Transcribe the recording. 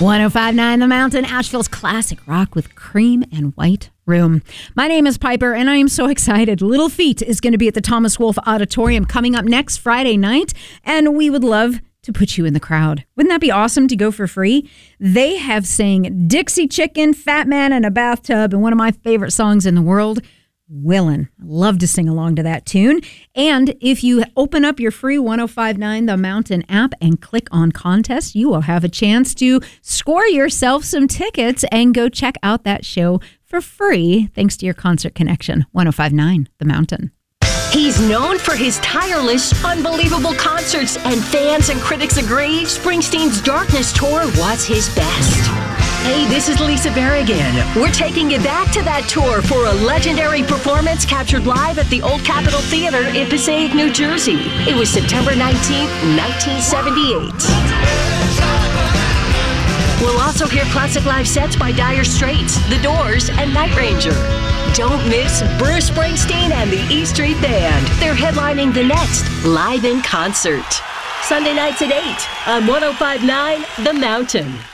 1059 The Mountain, Asheville's classic rock with Cream and White Room. My name is Piper, and I am so excited. Little Feat is going to be at the Thomas Wolfe Auditorium coming up next Friday night, and we would love to put you in the crowd. Wouldn't that be awesome to go for free? They have sang Dixie Chicken, Fat Man in a Bathtub, and one of my favorite songs in the world, Willin'. I love to sing along to that tune. And if you open up your free 1059 The Mountain app and click on contest, you will have a chance to score yourself some tickets and go check out that show for free thanks to your concert connection. 1059 The Mountain. He's known for his tireless, unbelievable concerts, and fans and critics agree Springsteen's Darkness Tour was his best. Hey, this is Lisa Berrigan. We're taking you back to that tour for a legendary performance captured live at the Old Capitol Theater in Passaic, New Jersey. It was September 19th, 1978. We'll also hear classic live sets by Dire Straits, The Doors, and Night Ranger. Don't miss Bruce Springsteen and the E Street Band. They're headlining the next Live in Concert. Sunday nights at 8 on 1059 The Mountain.